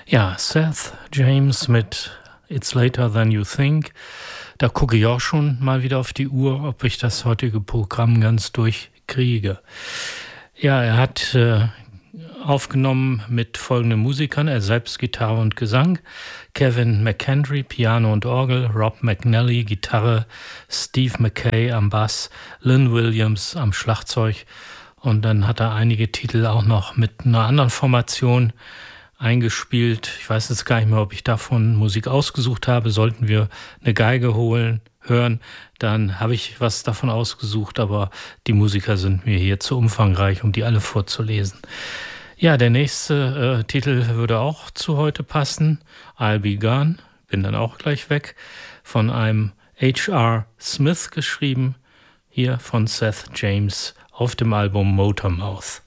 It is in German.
Ja, Seth James mit It's Later Than You Think. Da gucke ich auch schon mal wieder auf die Uhr, ob ich das heutige Programm ganz durchkriege. Ja, er hat aufgenommen mit folgenden Musikern, er selbst Gitarre und Gesang, Kevin McKendry, Piano und Orgel, Rob McNally, Gitarre, Steve McKay am Bass, Lynn Williams am Schlagzeug und dann hat er einige Titel auch noch mit einer anderen Formation eingespielt. Ich weiß jetzt gar nicht mehr, ob ich davon Musik ausgesucht habe. Sollten wir eine Geige hören, dann habe ich was davon ausgesucht, aber die Musiker sind mir hier zu umfangreich, um die alle vorzulesen. Ja, der nächste Titel würde auch zu heute passen. I'll Be Gone, bin dann auch gleich weg. Von einem H.R. Smith geschrieben, hier von Seth James auf dem Album Motormouth.